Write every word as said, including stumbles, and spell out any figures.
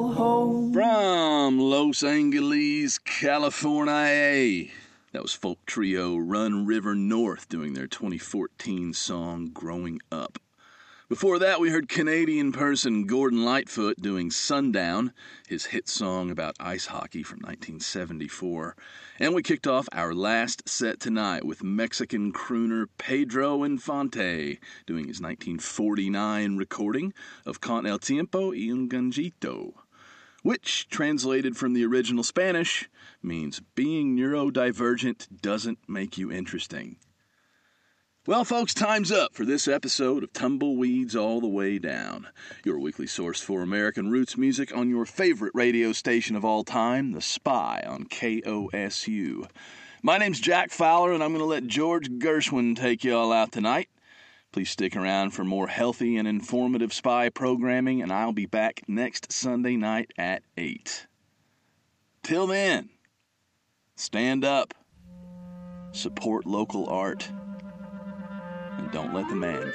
From Los Angeles, California, that was folk trio Run River North doing their twenty fourteen song Growing Up. Before that, we heard Canadian person Gordon Lightfoot doing Sundown, his hit song about ice hockey from nineteen seventy-four. And we kicked off our last set tonight with Mexican crooner Pedro Infante doing his nineteen forty-nine recording of Con el Tiempo y un Ganjito, which, translated from the original Spanish, means being neurodivergent doesn't make you interesting. Well, folks, time's up for this episode of Tumbleweeds All the Way Down, your weekly source for American roots music on your favorite radio station of all time, The Spy on K O S U. My name's Jack Fowler, and I'm going to let George Gershwin take you all out tonight. Please stick around for more healthy and informative Spy programming, and I'll be back next Sunday night at eight. Till then, stand up, support local art, and don't let the man